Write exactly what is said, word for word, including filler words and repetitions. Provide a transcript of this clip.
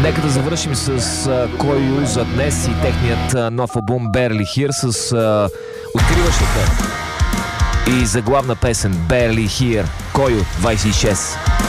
Нека да завършим с uh, Койо за днес и техният uh, нов албум Barely Here с uh, откриващата и заглавна песен Barely Here. Койо двайсет и шест.